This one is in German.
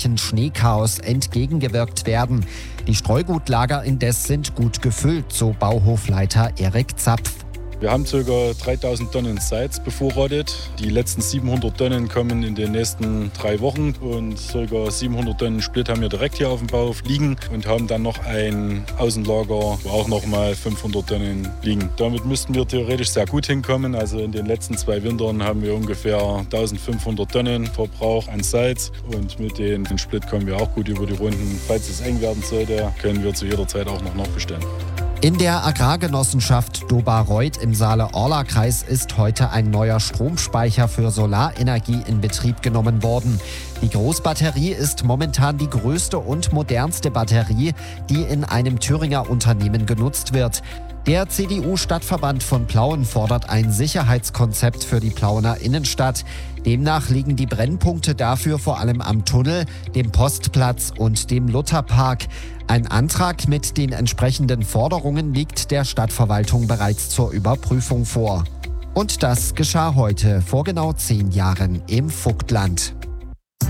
möglichen Schneechaos entgegengewirkt werden. Die Streugutlager indes sind gut gefüllt, so Bauhofleiter Erik Zapf. Wir haben ca. 3000 Tonnen Salz bevorratet. Die letzten 700 Tonnen kommen in den nächsten 3 Wochen und ca. 700 Tonnen Split haben wir direkt hier auf dem Bauhof liegen und haben dann noch ein Außenlager, wo auch noch mal 500 Tonnen liegen. Damit müssten wir theoretisch sehr gut hinkommen. Also in den letzten 2 Wintern haben wir ungefähr 1500 Tonnen Verbrauch an Salz und mit dem Split kommen wir auch gut über die Runden. Falls es eng werden sollte, können wir zu jeder Zeit auch noch nachbestellen. In der Agrargenossenschaft Dobareuth im Saale-Orla-Kreis ist heute ein neuer Stromspeicher für Solarenergie in Betrieb genommen worden. Die Großbatterie ist momentan die größte und modernste Batterie, die in einem Thüringer Unternehmen genutzt wird. Der CDU-Stadtverband von Plauen fordert ein Sicherheitskonzept für die Plauener Innenstadt. Demnach liegen die Brennpunkte dafür vor allem am Tunnel, dem Postplatz und dem Lutherpark. Ein Antrag mit den entsprechenden Forderungen liegt der Stadtverwaltung bereits zur Überprüfung vor. Und das geschah heute, vor genau 10 Jahren im Vogtland.